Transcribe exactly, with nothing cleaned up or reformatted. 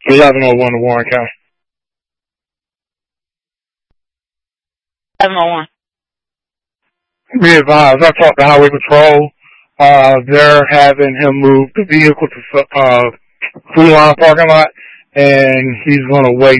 eleven oh one to Warren County. eleven oh one. Be advised, I talked to Highway Patrol. Uh, they're having him move the vehicle to, uh, Food Line parking lot, and he's gonna wait